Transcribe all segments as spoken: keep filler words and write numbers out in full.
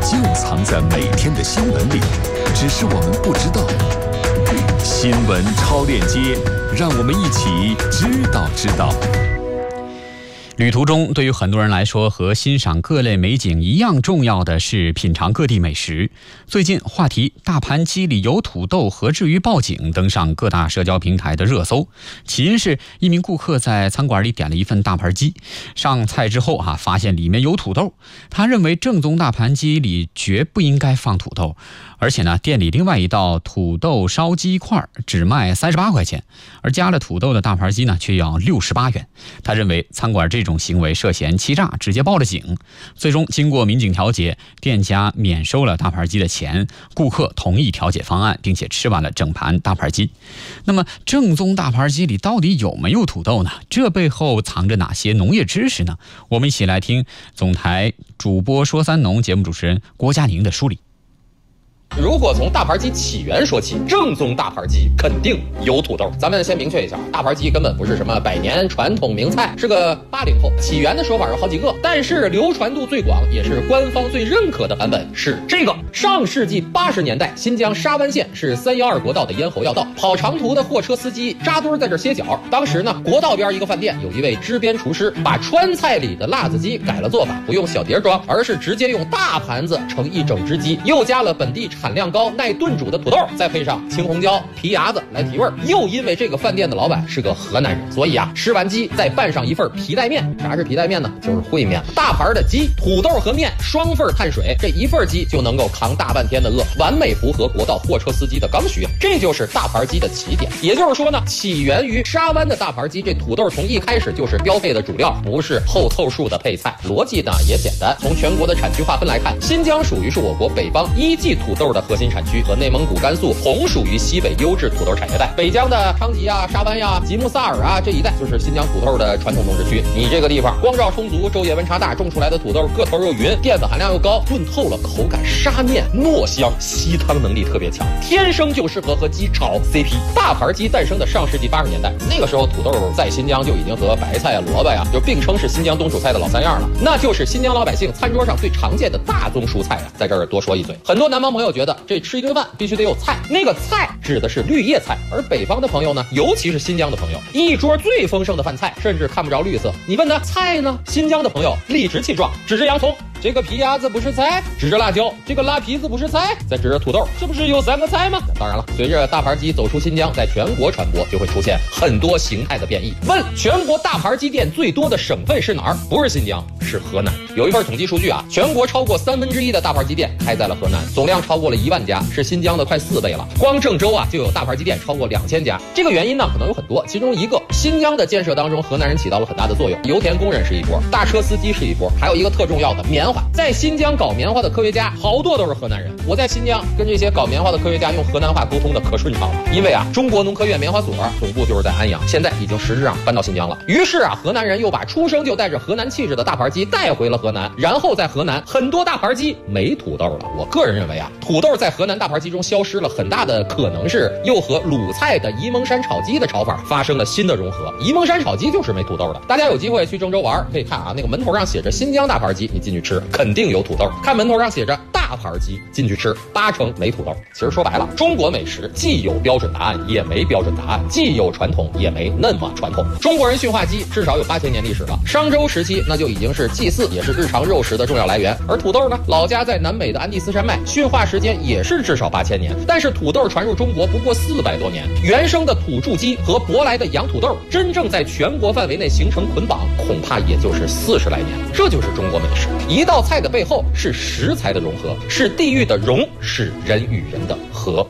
就藏在每天的新闻里，只是我们不知道。新闻超链接，让我们一起知道知道。 旅途中，对于很多人来说，和欣赏各类美景一样重要的是品尝各地美食。最近，话题“大盘鸡里有土豆，何至于报警”登上各大社交平台的热搜。起因是一名顾客在餐馆里点了一份大盘鸡，上菜之后啊，发现里面有土豆。他认为正宗大盘鸡里绝不应该放土豆，而且呢，店里另外一道土豆烧鸡块只卖三十八块钱，而加了土豆的大盘鸡呢，却要六十八元。他认为餐馆这种行为涉嫌欺诈，直接报了警。最终经过民警调解，店家免收了大盘鸡的钱，顾客同意调解方案，并且吃完了整盘大盘鸡。那么正宗大盘鸡里到底有没有土豆呢？这背后藏着哪些农业知识呢？我们一起来听总台主播说三农节目主持人郭佳宁的梳理。 如果从大盘鸡起源说起，正宗大盘鸡肯定有土豆。咱们先明确一下，大盘鸡根本不是什么百年传统名菜，是个八零后。起源的说法有好几个，但是流传度最广，也是官方最认可的版本是这个。上世纪八十年代，新疆沙湾县是三幺二国道的咽喉要道，跑长途的货车司机扎堆在这歇脚。当时呢，国道边一个饭店有一位支边厨师，把川菜里的辣子鸡改了做法，不用小碟装，而是直接用大盘子盛一整只鸡，又加了本地产量高、耐炖煮的土豆，再配上青红椒、皮牙子来提味儿。又因为这个饭店的老板是个河南人，所以啊，吃完鸡再拌上一份皮带面。啥是皮带面呢？就是烩面。大盘的鸡、土豆和面双份碳水，这一份鸡就能够扛大半天的饿，完美符合国道货车司机的刚需。这就是大盘鸡的起点。也就是说呢，起源于沙湾的大盘鸡，这土豆从一开始就是标配的主料，不是后凑数的配菜。逻辑呢也简单，从全国的产区划分来看，新疆属于是我国北方一季土豆的核心产区，和内蒙古、甘肃同属于西北优质土豆产业带。北疆的昌吉啊、沙湾呀、吉木萨尔啊这一带就是新疆土豆的传统种植区。你这个地方光照充足，昼夜温差大，种出来的土豆个头又匀，淀粉含量又高，炖透了口感沙面糯香，吸汤能力特别强，天生就适合和鸡炒 C P。大盘鸡诞生的上世纪八十年代，那个时候土豆在新疆就已经和白菜啊、萝卜呀、啊、就并称是新疆冬储菜的老三样了，那就是新疆老百姓餐桌上最常见的大宗蔬菜啊。在这儿多说一嘴，很多南方朋友觉得这吃一顿饭必须得有菜，那个菜指的是绿叶菜，而北方的朋友呢，尤其是新疆的朋友，一桌最丰盛的饭菜甚至看不着绿色。你问他菜呢？新疆的朋友理直气壮，指着洋葱，这个皮牙子不是菜；指着辣椒，这个辣皮子不是菜；再指着土豆，这不是有三个菜吗？当然了，随着大盘鸡走出新疆，在全国传播，就会出现很多形态的变异。问全国大盘鸡店最多的省份是哪儿？不是新疆，是河南。有一份统计数据啊，全国超过三分之一的大盘鸡店开在了河南，总量超过了一万家，是新疆的快四倍了。光郑州啊就有大盘鸡店超过两千家。这个原因呢可能有很多，其中一个，新疆的建设当中，河南人起到了很大的作用。油田工人是一波，大车司机是一波，还有一个特重要的棉花。在新疆搞棉花的科学家好多都是河南人。我在新疆跟这些搞棉花的科学家用河南话沟通的可顺畅了，因为啊，中国农科院棉花所总部就是在安阳，现在已经实质上搬到新疆了。于是啊，河南人又把出生就带着河南气质的大盘鸡带回了河南，然后在河南很多大盘鸡没土豆了。我个人认为啊，土豆在河南大盘鸡中消失了，很大的可能是又和鲁菜的沂蒙山炒鸡的炒法发生了新的融合。沂蒙山炒鸡就是没土豆的。大家有机会去郑州玩，可以看啊，那个门头上写着新疆大盘鸡，你进去吃肯定有土豆。看门头上写着大盘鸡，进去吃八成没土豆。其实说白了，中国美食既有标准答案，也没标准答案；既有传统，也没那么传统。中国人驯化鸡至少有八千年历史了，商周时期那就已经是祭祀，也是日常肉食的重要来源。而土豆呢，老家在南美的安第斯山脉，驯化时间也是至少八千年，但是土豆传入中国不过四百多年。原生的土著鸡和舶来的洋土豆真正在全国范围内形成捆绑，恐怕也就是四十来年。这就是中国美食。一道菜的背后是食材的融合，是地域的融，是人与人的和。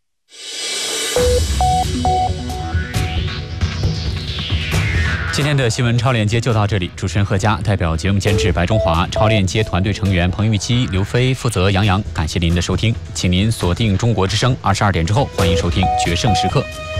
今天的新闻超链接就到这里，主持人贺佳，代表节目监制白中华，超链接团队成员彭玉基、刘飞，负责杨洋。感谢您的收听，请您锁定中国之声，二十二点之后欢迎收听决胜时刻。